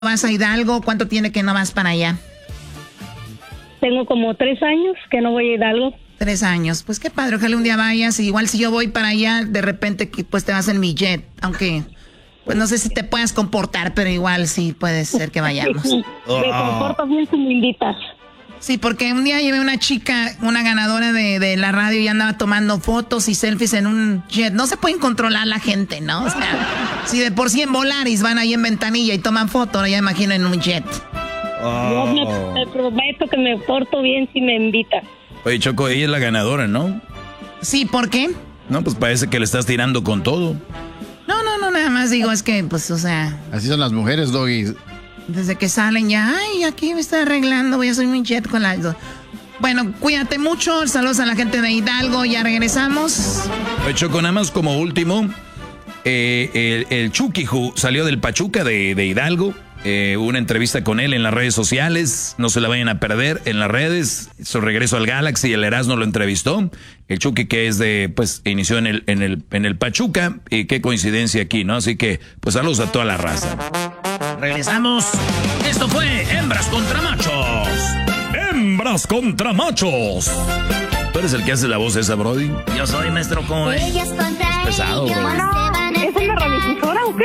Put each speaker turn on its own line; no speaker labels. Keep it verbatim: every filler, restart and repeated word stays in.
¿Vas a Hidalgo? ¿Cuánto tiene que no vas para allá?
Tengo como tres años que no voy a Hidalgo.
Tres años. Pues qué padre, ojalá un día vayas. Y igual si yo voy para allá, de repente pues te vas en mi jet. Aunque, pues no sé si te puedas comportar, pero igual sí puede ser que vayamos.
Me comporto bien si me invitas.
Sí, porque un día llevé una chica, una ganadora de, de la radio y andaba tomando fotos y selfies en un jet. No se pueden controlar la gente, ¿no? O sea, si de por sí en Volaris van ahí en ventanilla y toman fotos, ya imagino en un jet.
Oh. Yo me, me prometo que me porto bien si me invitas.
Oye, Choco, ella es la ganadora, ¿no?
Sí, ¿por qué?
No, pues parece que le estás tirando con todo.
No, no, no, nada más digo, es que, pues, o sea...
Así son las mujeres, Doggy.
Desde que salen ya, ay, aquí me está arreglando, voy a subir mi jet con la... Bueno, cuídate mucho, saludos a la gente de Hidalgo, ya regresamos.
Oye, Choco, nada más como último, eh, el, el Chucky salió del Pachuca de, de Hidalgo. Eh, una entrevista con él en las redes sociales, no se la vayan a perder en las redes. Su regreso al Galaxy, el Erasmo lo entrevistó. El Chucky, que es de, pues, inició en el, en el, en el Pachuca, y qué coincidencia aquí, ¿no? Así que, pues, saludos a toda la raza.
Regresamos. Esto fue Hembras contra Machos. Hembras contra Machos.
¿Tú eres el que hace la voz esa, Brody?
Yo soy, maestro, ¿cómo es?
Ellas contra
Es pesado,
ellos
bro.
se van a
¿Es una radiodifusora o qué?